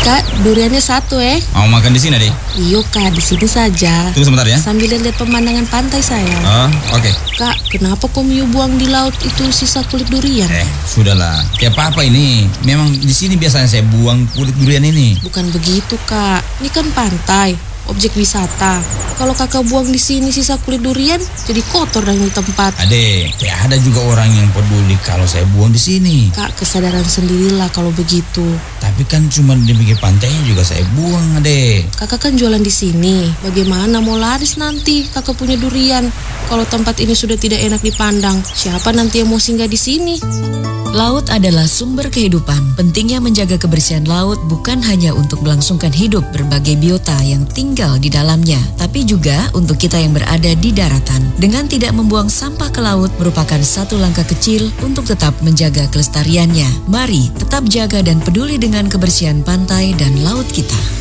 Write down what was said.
Kak, duriannya satu Mau makan di sini, Dek? Iyo Kak, di sini saja. Tunggu sebentar ya. Sambil lihat pemandangan pantai sayang. Oke. Kak, kenapa kau Miu buang di laut itu sisa kulit durian? Sudahlah. Ya apa ini? Memang di sini biasanya saya buang kulit durian ini. Bukan begitu Kak, ini kan pantai, objek wisata. Kalau kakak buang di sini sisa kulit durian, jadi kotor dan di tempat. Adek, ya ada juga orang yang peduli kalau saya buang di sini. Kak, kesadaran sendirilah kalau begitu. Tapi kan cuma di pinggir pantainya juga saya buang, Adek. Kakak kan jualan di sini. Bagaimana mau laris nanti kakak punya durian? Kalau tempat ini sudah tidak enak dipandang, siapa nanti yang mau singgah di sini? Laut adalah sumber kehidupan. Pentingnya menjaga kebersihan laut bukan hanya untuk melangsungkan hidup berbagai biota yang tinggal di dalamnya, tapi juga untuk kita yang berada di daratan. Dengan tidak membuang sampah ke laut merupakan satu langkah kecil untuk tetap menjaga kelestariannya. Mari tetap jaga dan peduli dengan kebersihan pantai dan laut kita.